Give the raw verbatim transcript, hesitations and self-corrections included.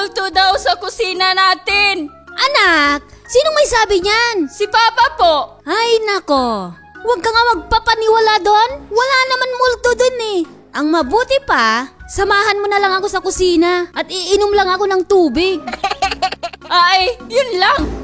multo daw sa kusina natin. Anak, sinong may sabi niyan? Si Papa po. Ay nako, huwag ka nga magpapaniwala doon. Wala naman multo doon eh. Ang mabuti pa, samahan mo na lang ako sa kusina at iinom lang ako ng tubig. Ay, yun lang.